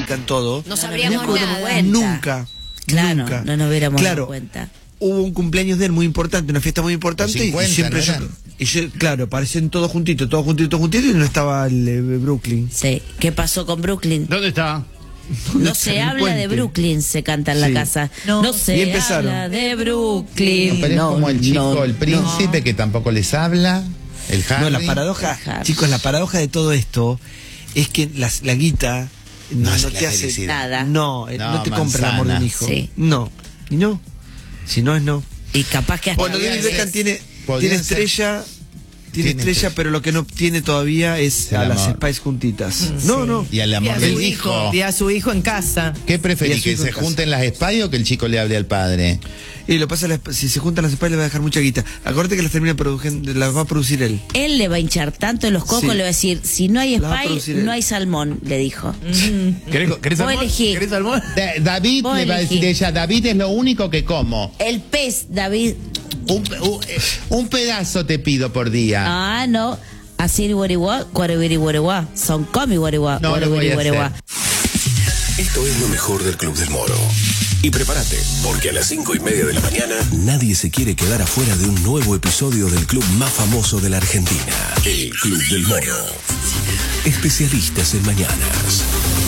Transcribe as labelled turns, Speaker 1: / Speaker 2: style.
Speaker 1: comunican todo.
Speaker 2: No sabríamos nada.
Speaker 1: Nunca.
Speaker 3: Claro,
Speaker 1: nunca.
Speaker 3: no nos hubiéramos dado cuenta.
Speaker 1: Hubo un cumpleaños de él muy importante, una fiesta muy importante,
Speaker 4: 50,
Speaker 1: y siempre
Speaker 4: ¿no
Speaker 1: claro, aparecen todos juntitos, y no estaba el Brooklyn.
Speaker 3: Sí, ¿qué pasó con Brooklyn?
Speaker 5: ¿Dónde está?
Speaker 3: No se habla de Brooklyn, se canta en la casa. No se habla de Brooklyn.
Speaker 4: Pero es como el chico, el príncipe, que tampoco les habla. El Harry.
Speaker 1: No, la paradoja, chicos, la paradoja de todo esto es que la guita no te hace
Speaker 3: nada.
Speaker 1: No te compra el amor de un hijo. Sí. No, y no. Si no es no.
Speaker 3: Y capaz que hasta
Speaker 1: bueno, David Beckham tiene estrella. Tiene estrella, pero lo que no tiene todavía es a las Spice juntitas. No.
Speaker 4: Y al amor del hijo.
Speaker 6: Y a su hijo en casa.
Speaker 4: ¿Qué preferís? ¿Que se junten las Spice o que el chico le hable al padre?
Speaker 1: Y lo pasa, si se juntan las Spice le va a dejar mucha guita. Acuérdate que las termina produciendo, las va a producir él.
Speaker 3: Él le va a hinchar tanto en los cocos, le va a decir, si no hay Spice, no hay salmón, le dijo.
Speaker 5: ¿Querés salmón?
Speaker 3: ¿Querés
Speaker 5: salmón?
Speaker 4: David le va a decir ella, David es lo único que como.
Speaker 3: El pez, David.
Speaker 4: Un pedazo te pido por día.
Speaker 3: Ah, no. Así guaribiriwa, son comi guariwa.
Speaker 4: No lo voy a hacer.
Speaker 7: Esto es lo mejor del Club del Moro. Y prepárate, porque a las 5:30 de la mañana nadie se quiere quedar afuera de un nuevo episodio del club más famoso de la Argentina, el Club del Moro. Especialistas en mañanas.